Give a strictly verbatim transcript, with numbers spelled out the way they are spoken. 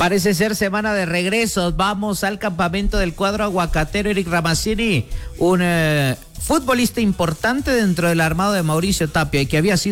Parece ser semana de regresos. Vamos al campamento del cuadro aguacatero. Eric Ramazzini, un eh, futbolista importante dentro del armado de Mauricio Tapia y que había sido